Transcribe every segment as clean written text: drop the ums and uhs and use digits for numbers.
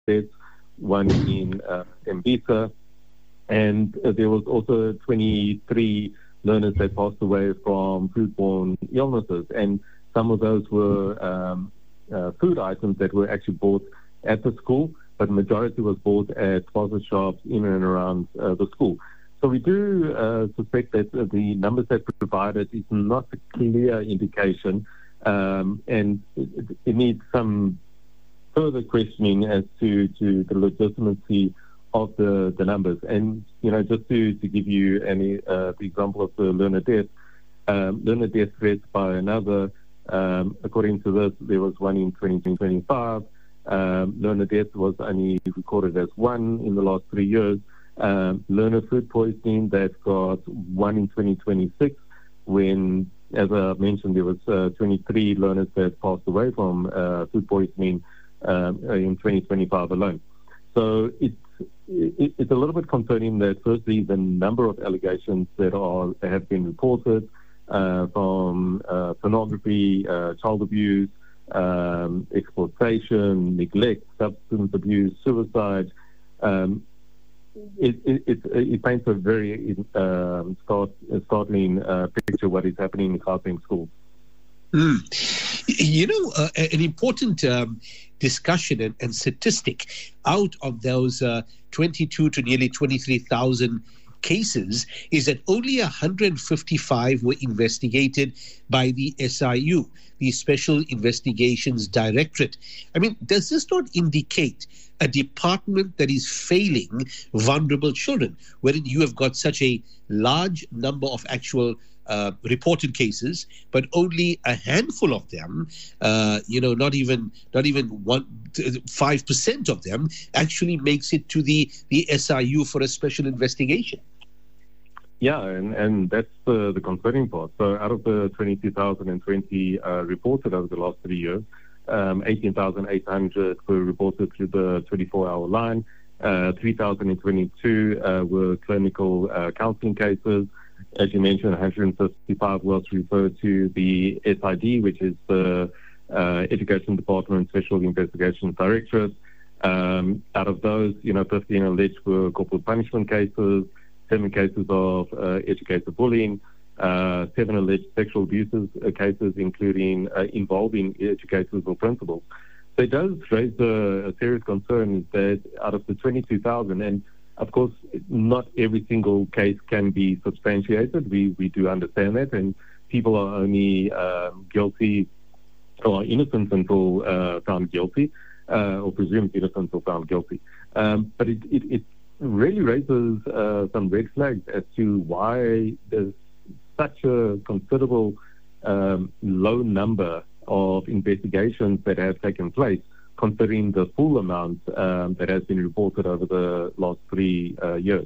deaths, one in Mbisa, and there was also 23 learners that passed away from foodborne illnesses, and some of those were food items that were actually bought at the school, but the majority was bought at plaza shops in and around the school. So we do suspect that the numbers that were provided is not a clear indication, and it needs some further questioning as to the legitimacy of the numbers. And, just to give you the example of the learner death threats by another, according to this, there was one in 2025. Learner death was only recorded as one in the last 3 years. Learner food poisoning, that got one in 2026, when, as I mentioned, there was 23 learners that passed away from food poisoning in 2025 alone. So it's a little bit concerning that, firstly, the number of allegations that have been reported from pornography, child abuse, exploitation, neglect, substance abuse, suicide. It paints a very startling picture of what is happening in Gauteng schools. An important discussion and statistic out of those 22 to nearly 23,000 cases is that only 155 were investigated by the SIU, the Special Investigations Directorate. I mean, does this not indicate a department that is failing vulnerable children, wherein you have got such a large number of actual reported cases, but only a handful of them, not even 5% of them actually makes it to the SIU for a special investigation? Yeah, and that's the concerning part. So out of the 22,020 reported over the last 3 years, 18,800 were reported through the 24-hour line. 3,022 were clinical counseling cases. As you mentioned, 155 was referred to the SID, which is the Education Department Special Investigations Directorate. Out of those, 15 alleged were corporal punishment cases, 7 cases of educator bullying, 7 alleged sexual abuses cases, including involving educators or principals. So it does raise a serious concern is that out of the 22,000, and of course, not every single case can be substantiated. We do understand that, and people are only guilty or innocent until found guilty, or presumed innocent until found guilty. But it really raises some red flags as to why there's such a considerable low number of investigations that have taken place, considering the full amount that has been reported over the last 3 years.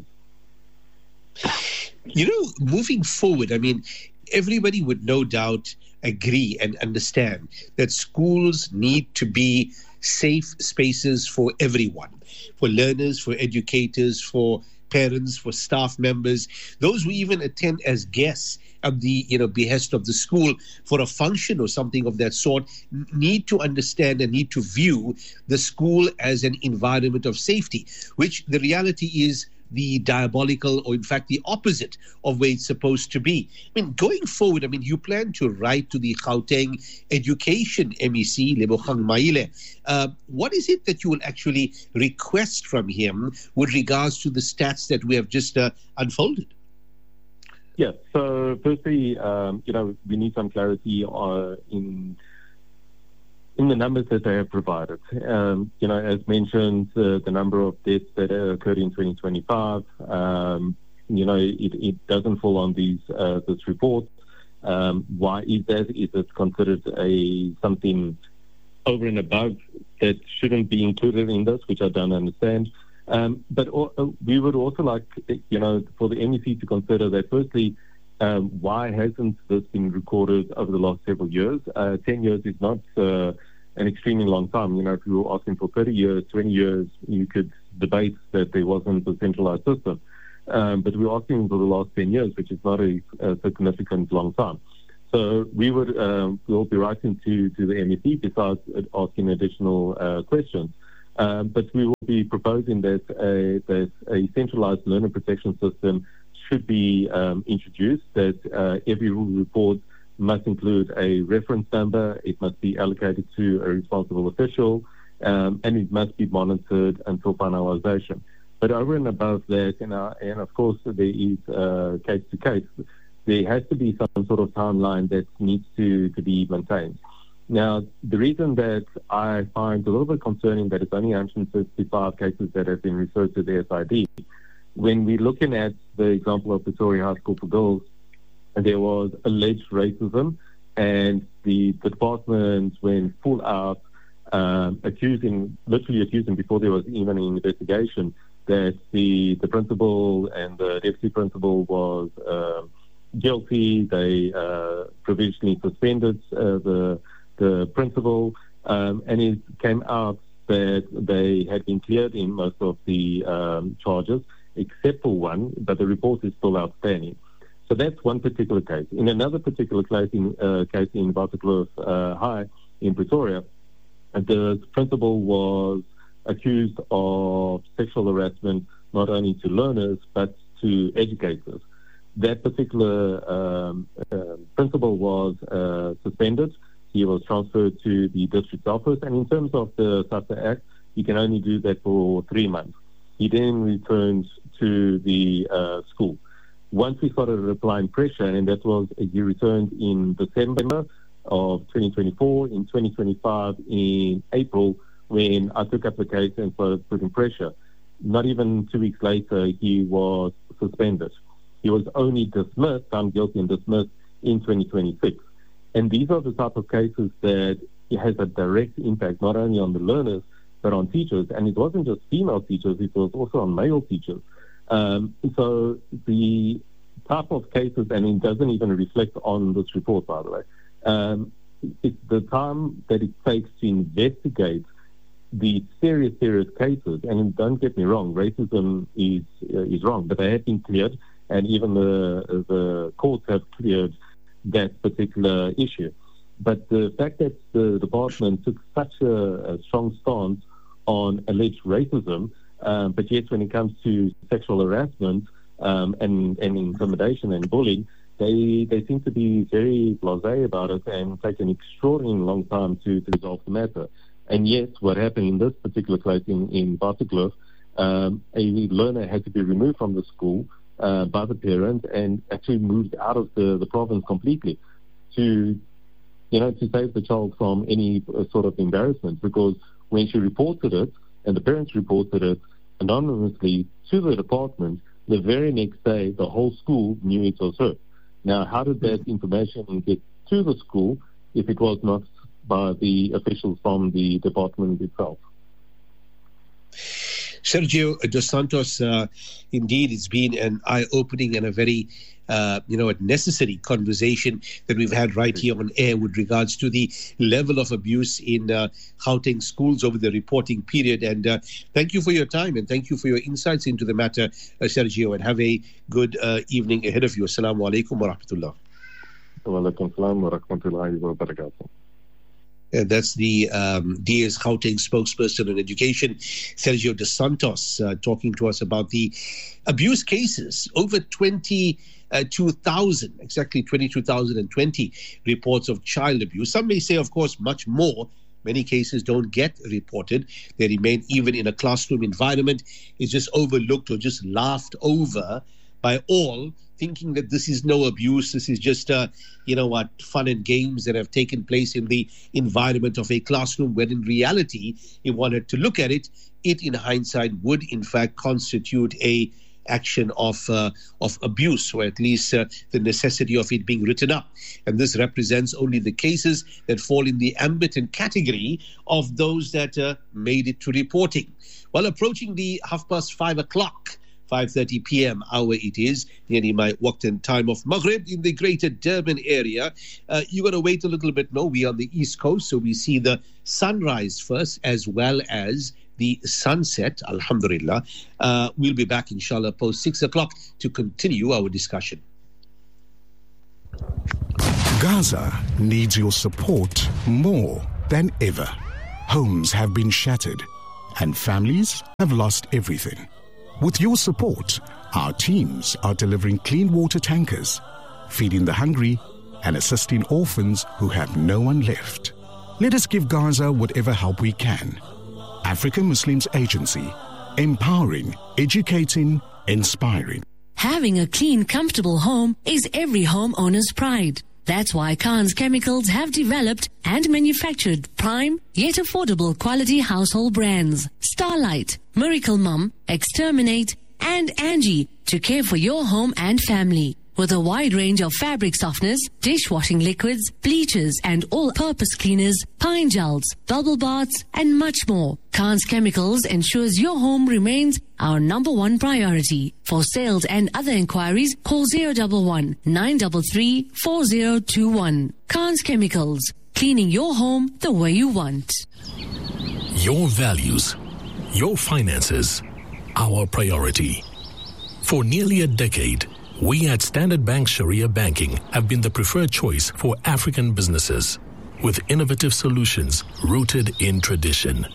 Moving forward, I mean, everybody would no doubt agree and understand that schools need to be safe spaces for everyone, for learners, for educators, for parents, for staff members, those who even attend as guests at the behest of the school for a function or something of that sort, need to understand and need to view the school as an environment of safety, which the reality is the diabolical, or in fact the opposite of where it's supposed to be. I mean, going forward, you plan to write to the Gauteng Education MEC, Lebogang Maile. What is it that you will actually request from him with regards to the stats that we have just unfolded? Yeah, so firstly, we need some clarity in the numbers that they have provided. As mentioned, the number of deaths that occurred in 2025, it doesn't fall on this report. Why is that? Is it considered something over and above that shouldn't be included in this, which I don't understand? But we would also like, for the MEC to consider that, firstly, why hasn't this been recorded over the last several years? 10 years is not an extremely long time. If you were asking for 30 years, 20 years, you could debate that there wasn't a centralized system. But we're asking for the last 10 years, which is not a significant long time. So we'll be writing to the MEC besides asking additional questions. But we will be proposing that a centralized learner protection system should be introduced, that every report must include a reference number, it must be allocated to a responsible official, and it must be monitored until finalization. But over and above that, and of course there is case to case, there has to be some sort of timeline that needs to be maintained. Now, the reason that I find a little bit concerning that it's only 165 cases that have been referred to the SID, when we're looking at the example of Pretoria High School for Girls, there was alleged racism, and the department went full out, literally accusing before there was even an investigation, that the principal and the deputy principal was guilty. They provisionally suspended the principal, and it came out that they had been cleared in most of the charges, except for one, but the report is still outstanding. So that's one particular case. In another particular case in Waterkloof High in Pretoria, the principal was accused of sexual harassment not only to learners but to educators. That particular principal was suspended. He was transferred to the district office, and in terms of the SASSA Act, you can only do that for 3 months. He then returned to the school. Once we started applying pressure, and that was, he returned in December of 2024, in 2025, in April, when I took up the case and started putting pressure. Not even 2 weeks later, he was suspended. He was only dismissed, found guilty and dismissed in 2026. And these are the type of cases that it has a direct impact not only on the learners, but on teachers. And it wasn't just female teachers, it was also on male teachers. So the type of cases, and it doesn't even reflect on this report, by the way, it's the time that it takes to investigate the serious cases. And don't get me wrong, racism is wrong, but they have been cleared, and even the courts have cleared that particular issue. But the fact that the department took such a strong stance on alleged racism, but yet when it comes to sexual harassment and intimidation and bullying, they seem to be very blasé about it and take an extraordinarily long time to resolve the matter. And yet, what happened in this particular case in Waterkloof, a learner had to be removed from the school by the parent and actually moved out of the province completely to save the child from any sort of embarrassment, because when she reported it and the parents reported it anonymously to the department, the very next day the whole school knew it was her. Now, how did that information get to the school if it was not by the officials from the department itself? Sergio dos Santos, indeed, it's been an eye-opening and a very, a necessary conversation that we've had right here on air with regards to the level of abuse in Gauteng schools over the reporting period. And thank you for your time and thank you for your insights into the matter, Sergio, and have a good evening ahead of you. Assalamu alaikum wa rahmatullah. Wa alaikum salam wa rahmatullahi wa barakatuh. That's the DS Gauteng spokesperson on education, Sergio dos Santos, talking to us about the abuse cases. Over 22,000, exactly 22,020 reports of child abuse. Some may say, of course, much more. Many cases don't get reported. They remain even in a classroom environment. It's just overlooked or just laughed over by all, thinking that this is no abuse, this is just, fun and games that have taken place in the environment of a classroom, when in reality, if one had to look at it, it in hindsight would in fact constitute a action of abuse, or at least the necessity of it being written up. And this represents only the cases that fall in the ambit and category of those that made it to reporting. Well, approaching the 5:30 p.m. hour it is, nearly my waqt time of Maghrib in the greater Durban area. You got to wait a little bit more. We are on the East Coast, so we see the sunrise first as well as the sunset, alhamdulillah. We'll be back, inshallah, post 6 o'clock to continue our discussion. Gaza needs your support more than ever. Homes have been shattered. and families have lost everything. With your support, our teams are delivering clean water tankers, feeding the hungry, and assisting orphans who have no one left. Let us give Gaza whatever help we can. African Muslims Agency, empowering, educating, inspiring. Having a clean, comfortable home is every homeowner's pride. That's why Khan's Chemicals have developed and manufactured prime yet affordable quality household brands Starlight, Miracle Mum, Exterminate, and Angie to care for your home and family. With a wide range of fabric softeners, dishwashing liquids, bleachers, and all-purpose cleaners, pine gels, bubble baths, and much more, Khan's Chemicals ensures your home remains our #1 priority. For sales and other inquiries, call 011 933 4021. Khan's Chemicals, cleaning your home the way you want. Your values, your finances, our priority. For nearly a decade, we at Standard Bank Sharia Banking have been the preferred choice for African businesses, with innovative solutions rooted in tradition.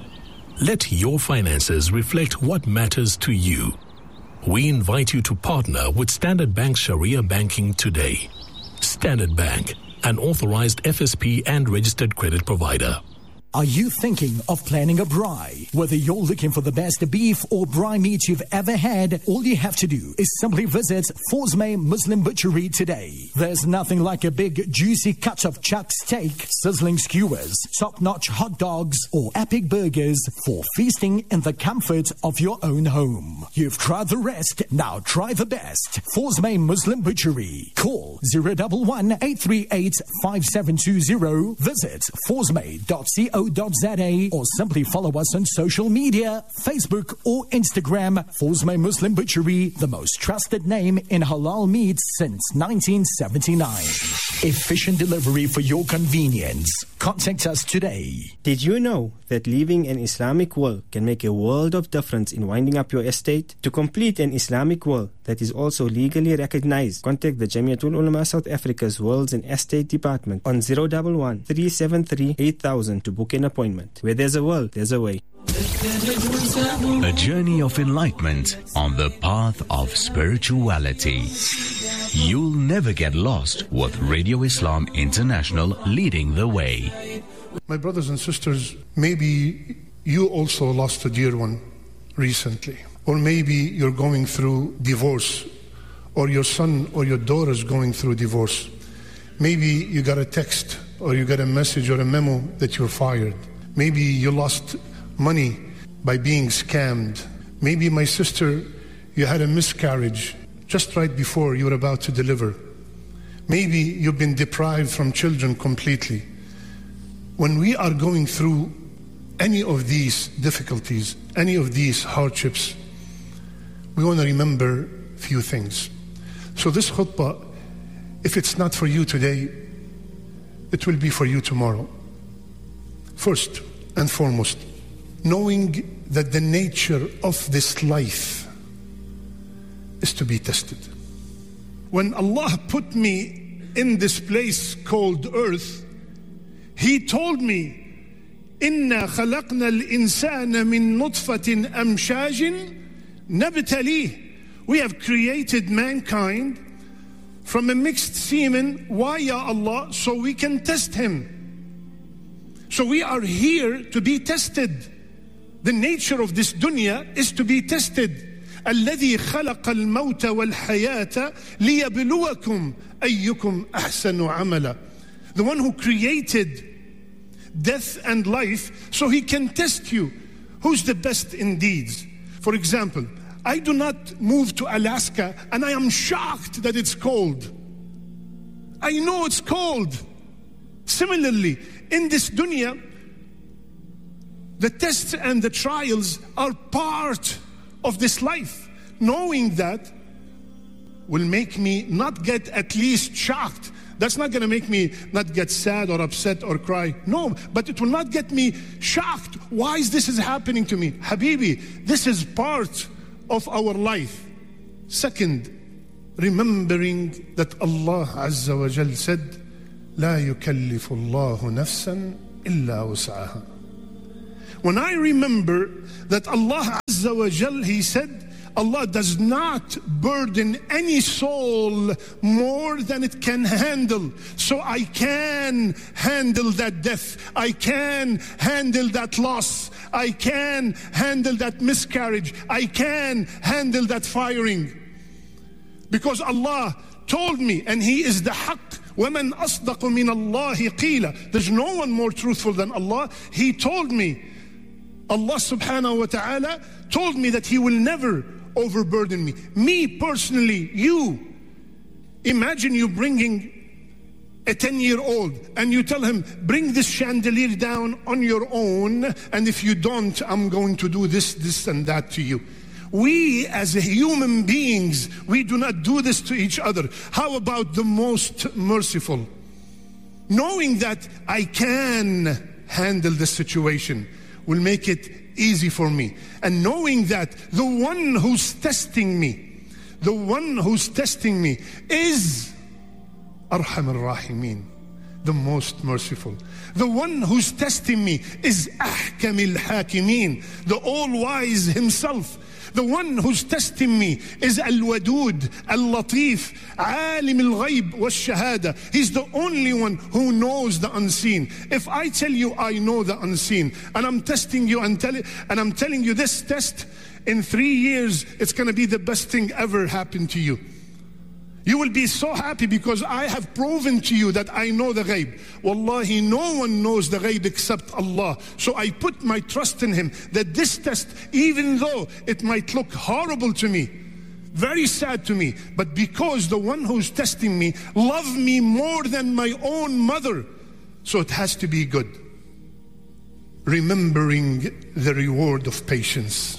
Let your finances reflect what matters to you. We invite you to partner with Standard Bank Sharia Banking today. Standard Bank, an authorized FSP and registered credit provider. Are you thinking of planning a braai? Whether you're looking for the best beef or braai meat you've ever had, all you have to do is simply visit Forsmay Muslim Butchery today. There's nothing like a big, juicy cut of chuck steak, sizzling skewers, top-notch hot dogs, or epic burgers for feasting in the comfort of your own home. You've tried the rest, now try the best. Forsmay Muslim Butchery. Call 011 838 5720. Visit forsmay.co.za or simply follow us on social media, Facebook or Instagram. Forsmay Muslim Butchery, the most trusted name in halal meat since 1979. Efficient delivery for your convenience. Contact us today. Did you know that leaving an Islamic will can make a world of difference in winding up your estate? To complete an Islamic will that is also legally recognized, contact the Jamiatul Ulama South Africa's Wills and Estate Department on 011 373 8000 to book an appointment. Where there's a will, there's a way. A journey of enlightenment on the path of spirituality. You'll never get lost with Radio Islam International leading the way. My brothers and sisters, maybe you also lost a dear one recently. Or maybe you're going through divorce, or your son or your daughter is going through divorce. Maybe you got a text or you got a message or a memo that you're fired. Maybe you lost money by being scammed. Maybe, my sister, you had a miscarriage just right before you were about to deliver. Maybe you've been deprived from children completely. When we are going through any of these difficulties, any of these hardships, we want to remember a few things. So this khutbah, if it's not for you today, it will be for you tomorrow. First and foremost, knowing that the nature of this life is to be tested. When Allah put me in this place called earth, He told me, إِنَّا خَلَقْنَا الْإِنسَانَ مِن نُطْفَةٍ أَمْشَاجٍ نَبْتَلِيهِ. We have created mankind from a mixed semen. Why, Ya Allah? So we can test him. So we are here to be tested. The nature of this dunya is to be tested. الذي خلق الموت والحياة ليبلوكم أيكم أحسن عملا. The one who created death and life so He can test you. Who's the best in deeds? For example, I do not move to Alaska and I am shocked that it's cold. I know it's cold. Similarly, in this dunya, the tests and the trials are part of this life. Knowing that will make me not get at least shocked. That's not going to make me not get sad or upset or cry. No, but it will not get me shocked. Why is this happening to me? Habibi, this is part of our life. Second, remembering that Allah Azza wa Jal said, لا يكلف الله نفسا إلا وسعها. when I remember that Allah Azza wa Jal, He said, Allah does not burden any soul more than it can handle. So I can handle that death. I can handle that loss. I can handle that miscarriage. I can handle that firing. Because Allah told me, and He is the haqq. وَمَنْ أَصْدَقُ مِنَ اللَّهِ قِيلًا. There's no one more truthful than Allah. He told me, Allah subhanahu wa ta'ala told me that He will never overburden me. Me personally, you, imagine you bringing a 10-year-old and you tell him, bring this chandelier down on your own, and if you don't, I'm going to do this, this and that to you. We as human beings, we do not do this to each other. How about the most merciful? Knowing that I can handle the situation will make it easy for me. And knowing that the one who's testing me, is Arham al-Rahimin, the most merciful. The one who's testing me is Ahkam al-Hakimin, the all-wise Himself. The one who's testing me is Al-Wadud, Al-Latif, Alim al-Ghayb wal-Shahada. He's the only one who knows the unseen. If I tell you I know the unseen, and I'm testing you and I'm telling you this test, in 3 years, it's going to be the best thing ever happened to you. You will be so happy because I have proven to you that I know the ghaib. Wallahi, no one knows the ghaib except Allah. So I put my trust in Him that this test, even though it might look horrible to me, very sad to me, but because the one who's testing me loves me more than my own mother, so it has to be good. Remembering the reward of patience.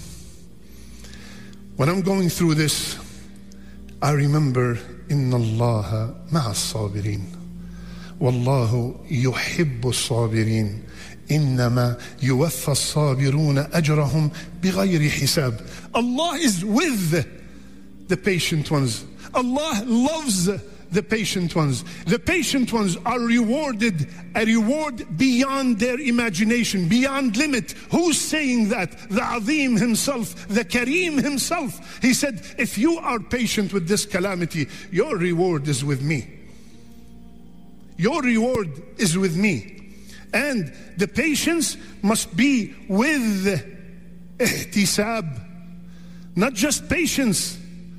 When I'm going through this, I remember, Inna Allah ma'a sabirin. Wallahu yuhibbu sabirin. Innama yuwaffa sabiruna ajrahum bighayri hisab. Allah is with the patient ones. Allah loves the patient ones. The patient ones are rewarded a reward beyond their imagination, beyond limit. Who's saying that? The Azim Himself, the Kareem Himself. He said, if you are patient with this calamity, your reward is with me. Your reward is with me. And the patience must be with ihtisab, not just patience.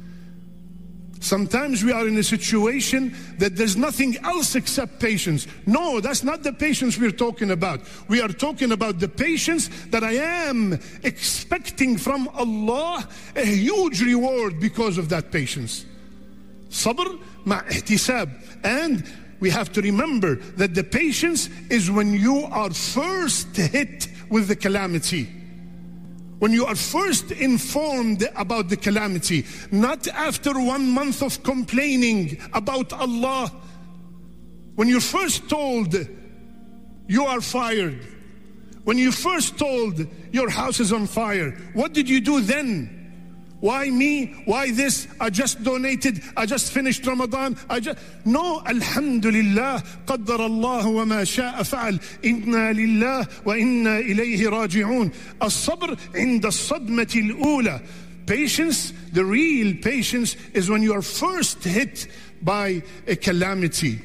Sometimes we are in a situation that there's nothing else except patience. No, that's not the patience we're talking about. We are talking about the patience that I am expecting from Allah a huge reward because of that patience. Sabr ma ihtisab. And we have to remember that the patience is when you are first hit with the calamity. When you are first informed about the calamity, not after 1 month of complaining about Allah. When you're first told you are fired, when you first told your house is on fire, what did you do then? Why me? Why this? I just donated. I just finished Ramadan. No, Alhamdulillah. قدر الله وما شاء فعل. إنا لله وإنا إليه راجعون. الصبر عند الصدمة الأولى. Patience, the real patience, is when you are first hit by a calamity.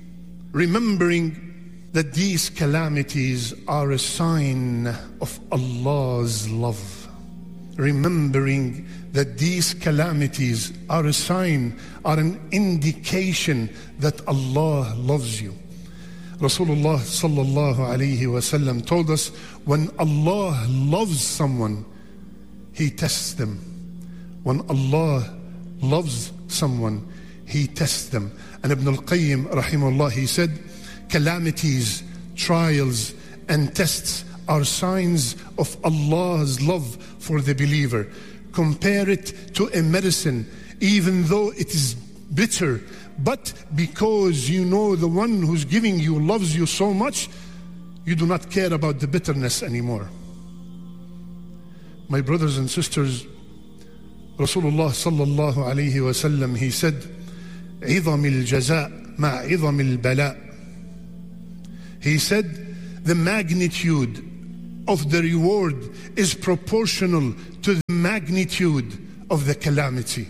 Remembering that these calamities are a sign of Allah's love. Remembering that these calamities are a sign, are an indication that Allah loves you. Rasulullah sallallahu alayhi wasallam told us, when Allah loves someone, He tests them. When Allah loves someone, He tests them. And Ibn al-Qayyim rahimahullah, he said, calamities, trials and tests are signs of Allah's love for the believer. Compare it to a medicine, even though it is bitter, but because you know the one who's giving you loves you so much, you do not care about the bitterness anymore. My brothers and sisters, Rasulullah sallallahu alayhi wasallam, he said, عظم الجزاء مع عظم البلاء. He said, the magnitude of the reward is proportional to the magnitude of the calamity.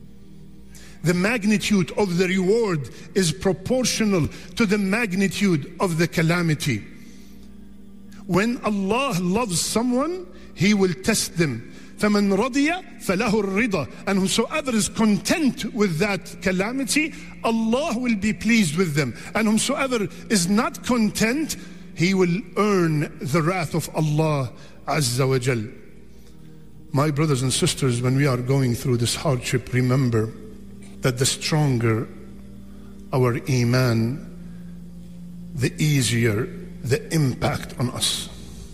The magnitude of the reward is proportional to the magnitude of the calamity. When Allah loves someone, He will test them. فَمَنْ رَضِيَ فَلَهُ الرِّضَى. And whosoever is content with that calamity, Allah will be pleased with them. And whosoever is not content, he will earn the wrath of Allah Azza wa Jal. My brothers and sisters, when we are going through this hardship, remember that the stronger our iman, the easier the impact on us.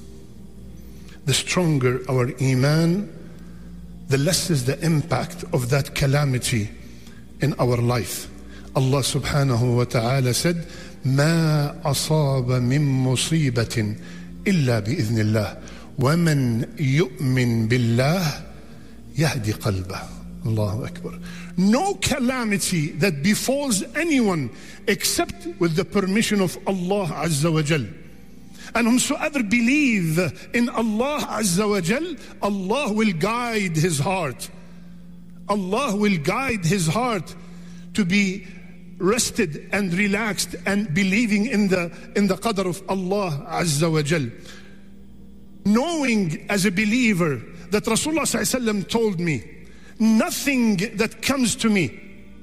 The stronger our iman, the less is the impact of that calamity in our life. Allah subhanahu wa ta'ala said, مَا أَصَابَ مِن مُصِيبَةٍ إِلَّا بِإِذْنِ اللَّهِ وَمَنْ يُؤْمِن بِاللَّهِ يَهْدِ قَلْبَهُ. Allahu Akbar. No calamity that befalls anyone except with the permission of Allah Azza wa Jal. And whomsoever believe in Allah Azza wa Jal, Allah will guide his heart. Allah will guide his heart to be rested and relaxed and believing in the qadr of Allah Azza wa Jal. Knowing as a believer that Rasulullah Sallallahu Alaihi Wasallam told me, nothing that comes to me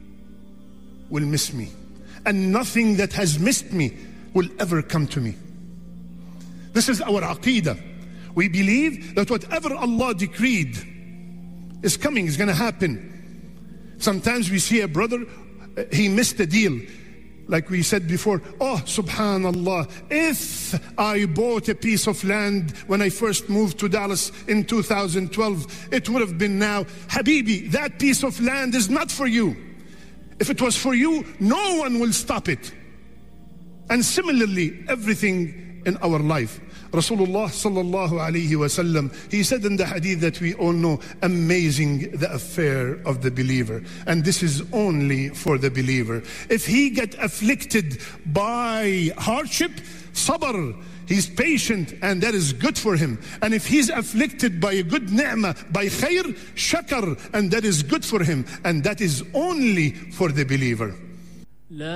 will miss me, and nothing that has missed me will ever come to me. This is our aqeedah. We believe that whatever Allah decreed is coming, is going to happen. Sometimes we see a brother, he missed a deal. Like we said before, oh, subhanallah, if I bought a piece of land when I first moved to Dallas in 2012, it would have been now. Habibi, that piece of land is not for you. If it was for you, no one will stop it. And similarly, everything in our life. Rasulullah sallallahu alayhi wasallam, he said in the hadith that we all know, amazing the affair of the believer. And this is only for the believer. If he get afflicted by hardship, sabr, he's patient, and that is good for him. And if he's afflicted by a good ni'mah, by khair, shakar, and that is good for him. And that is only for the believer.